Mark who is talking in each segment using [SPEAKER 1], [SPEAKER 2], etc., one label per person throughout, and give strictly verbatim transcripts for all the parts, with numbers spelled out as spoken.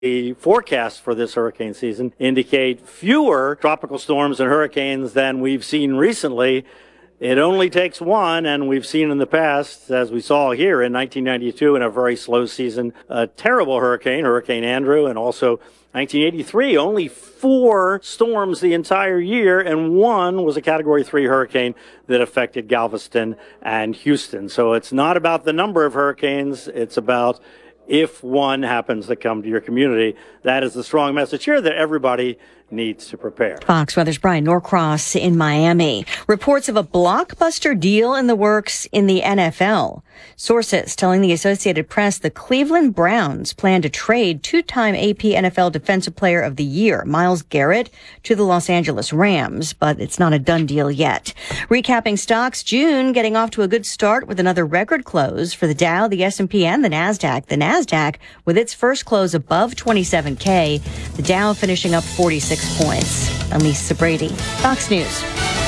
[SPEAKER 1] The forecasts for this hurricane season indicate fewer tropical storms and hurricanes than we've seen recently. It only takes one, and we've seen in the past, as we saw here in nineteen ninety-two in a very slow season, a terrible hurricane, Hurricane Andrew, and also nineteen eighty-three, only four storms the entire year, and one was a Category three hurricane that affected Galveston and Houston. So it's not about the number of hurricanes, it's about if one happens to come to your community. That is the strong message here, that everybody needs to prepare.
[SPEAKER 2] Fox Weather's Brian Norcross in Miami. Reports of a blockbuster deal in the works in the N F L. Sources telling the Associated Press the Cleveland Browns plan to trade two-time A P N F L Defensive Player of the Year, Myles Garrett, to the Los Angeles Rams, but it's not a done deal yet. Recapping stocks, June getting off to a good start with another record close for the Dow, the S and P, and the NASDAQ. The NASDAQ with its first close above twenty-seven K. The Dow finishing up forty-six points. I'm Lisa Brady, Fox News.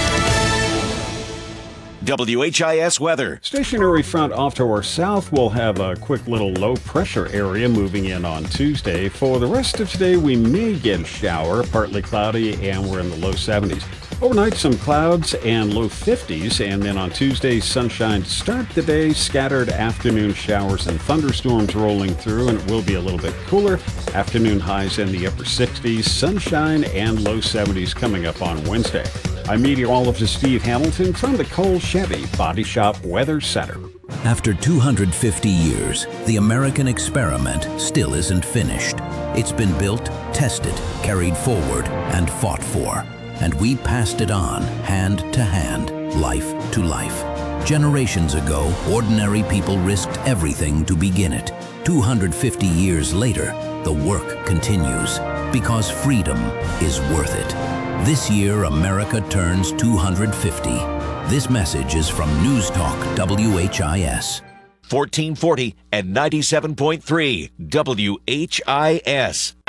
[SPEAKER 3] W H I S weather.
[SPEAKER 4] Stationary front off to our south will have a quick little low pressure area moving in on Tuesday. For the rest of today, we may get a shower, partly cloudy, and we're in the low seventies. Overnight, some clouds and low fifties, and then on Tuesday, sunshine to start the day, scattered afternoon showers and thunderstorms rolling through, and it will be a little bit cooler. Afternoon highs in the upper sixties, sunshine and low seventies coming up on Wednesday. I'm meteorologist Steve Hamilton from the Cole Chevy Body Shop Weather Center.
[SPEAKER 5] After two hundred fifty years, the American experiment still isn't finished. It's been built, tested, carried forward, and fought for. And we passed it on, hand to hand, life to life. Generations ago, ordinary people risked everything to begin it. two hundred fifty years later, the work continues, because freedom is worth it. This year, America turns two hundred fifty. This message is from News Talk W H I S.
[SPEAKER 3] fourteen forty and ninety-seven point three W H I S.